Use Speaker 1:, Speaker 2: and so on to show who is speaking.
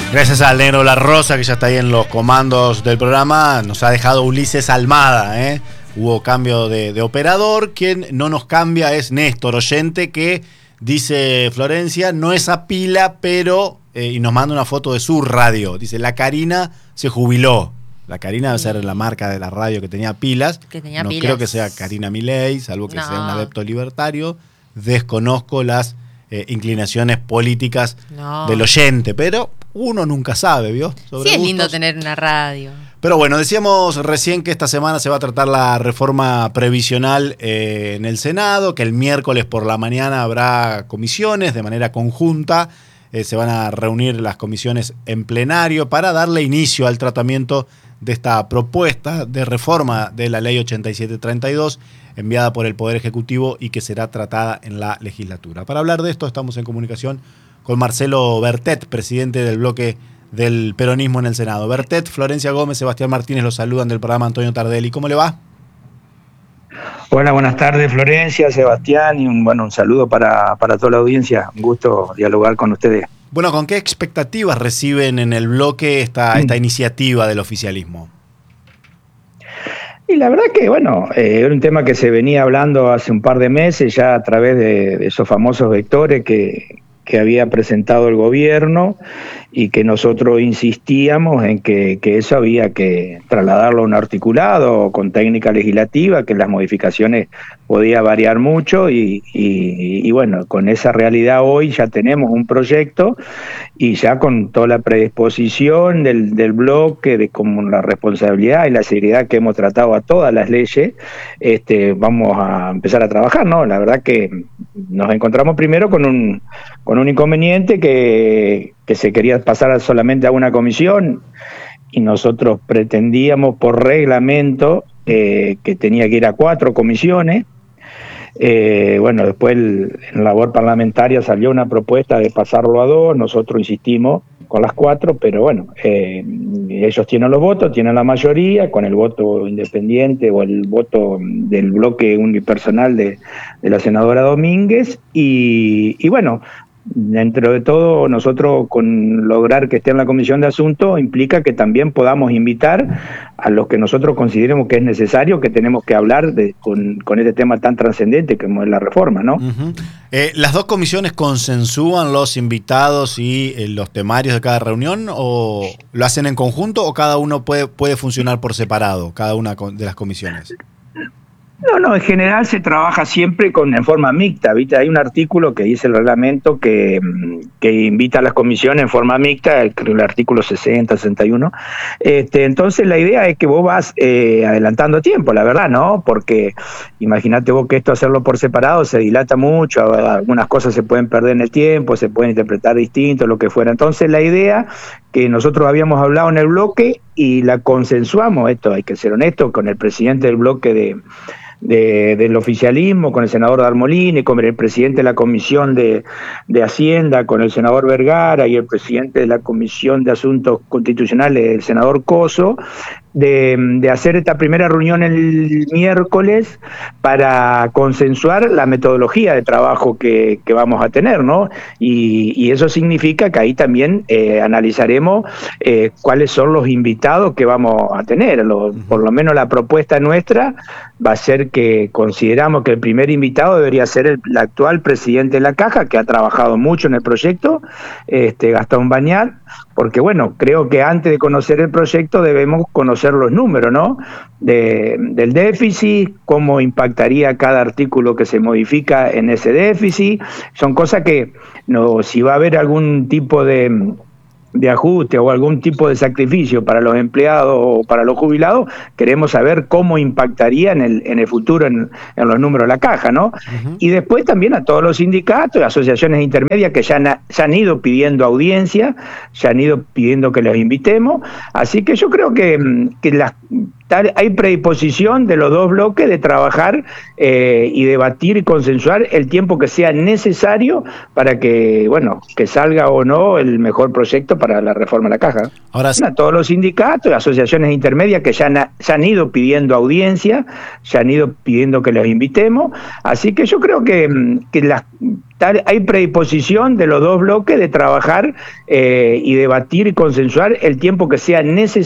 Speaker 1: Gracias al negro La Rosa, que ya está ahí en los comandos del programa, nos ha dejado Ulises Almada, ¿eh? Hubo cambio de operador. Quien no nos cambia es Néstor, oyente, que dice Florencia, no es a pila, pero... y nos manda una foto de su radio. Dice, la Karina se jubiló. La Karina debe ser la marca de la radio que tenía pilas. No creo que sea Karina Milei, salvo que sea un adepto libertario. Desconozco las inclinaciones políticas del oyente, pero uno nunca sabe, ¿vio? Sobre
Speaker 2: sí, es
Speaker 1: gustos.
Speaker 2: lindo tener una radio.
Speaker 1: Pero bueno, decíamos recién que esta semana se va a tratar la reforma previsional en el Senado, que el miércoles por la mañana habrá comisiones de manera conjunta. Se van a reunir las comisiones en plenario para darle inicio al tratamiento de esta propuesta de reforma de la Ley 8732, enviada por el Poder Ejecutivo y que será tratada en la legislatura. Para hablar de esto estamos en comunicación con Marcelo Bertet, presidente del bloque del peronismo en el Senado. Bertet, Florencia Gómez, Sebastián Martínez los saludan del programa Antonio Tardelli. ¿Cómo le va?
Speaker 3: Hola, buenas tardes Florencia, Sebastián, y un saludo para toda la audiencia. Un gusto dialogar con ustedes.
Speaker 1: Bueno, ¿con qué expectativas reciben en el bloque esta iniciativa del oficialismo?
Speaker 3: Y la verdad que, era un tema que se venía hablando hace un par de meses ya a través de esos famosos vectores que había presentado el gobierno y que nosotros insistíamos en que eso había que trasladarlo a un articulado con técnica legislativa, que las modificaciones podía variar mucho y bueno, con esa realidad hoy ya tenemos un proyecto y ya con toda la predisposición del bloque, de como la responsabilidad y la seriedad que hemos tratado a todas las leyes, vamos a empezar a trabajar, ¿no? La verdad que nos encontramos primero con un inconveniente que se quería pasar solamente a una comisión y nosotros pretendíamos por reglamento que tenía que ir a 4 comisiones. Después en labor parlamentaria salió una propuesta de pasarlo a 2, nosotros insistimos con las 4, pero ellos tienen los votos, tienen la mayoría, con el voto independiente o el voto del bloque unipersonal de la senadora Domínguez, dentro de todo, nosotros con lograr que esté en la Comisión de Asuntos implica que también podamos invitar a los que nosotros consideremos que es necesario, que tenemos que hablar con este tema tan trascendente como es la reforma, ¿no?
Speaker 1: Uh-huh. ¿Las dos comisiones consensúan los invitados y los temarios de cada reunión o lo hacen en conjunto o cada uno puede funcionar por separado, cada una de las comisiones?
Speaker 3: No, en general se trabaja siempre en forma mixta, ¿viste? Hay un artículo que dice el reglamento que invita a las comisiones en forma mixta, el artículo 60, 61. Entonces la idea es que vos vas adelantando tiempo, la verdad, ¿no? Porque imagínate vos que esto hacerlo por separado se dilata mucho, algunas cosas se pueden perder en el tiempo, se pueden interpretar distinto, lo que fuera. Entonces la idea que nosotros habíamos hablado en el bloque y la consensuamos, esto hay que ser honesto, con el presidente del bloque del oficialismo, con el senador Darmolini, con el presidente de la Comisión de Hacienda, con el senador Vergara y el presidente de la Comisión de Asuntos Constitucionales, el senador Coso, de hacer esta primera reunión el miércoles para consensuar la metodología de trabajo que vamos a tener, ¿no? Y eso significa que ahí también analizaremos cuáles son los invitados que vamos a tener. Por lo menos la propuesta nuestra va a ser que consideramos que el primer invitado debería ser el actual presidente de la Caja, que ha trabajado mucho en el proyecto, Gastón Bañat, porque creo que antes de conocer el proyecto debemos conocer los números, ¿no? Del déficit, cómo impactaría cada artículo que se modifica en ese déficit. Son cosas que si va a haber algún tipo de ajuste o algún tipo de sacrificio para los empleados o para los jubilados, queremos saber cómo impactaría en el futuro en los números de la Caja, ¿no? Uh-huh. Y después también a todos los sindicatos y asociaciones intermedias que ya han ido pidiendo audiencia, ya han ido pidiendo que los invitemos, así que yo creo que hay predisposición de los dos bloques de trabajar y debatir y consensuar el tiempo que sea necesario para que, bueno, que salga o no el mejor proyecto para la reforma de la Caja.
Speaker 1: Ahora,
Speaker 3: Todos los sindicatos, asociaciones intermedias que ya han ido pidiendo audiencia, ya han ido pidiendo que los invitemos, así que yo creo que hay predisposición de los dos bloques de trabajar y debatir y consensuar el tiempo que sea necesario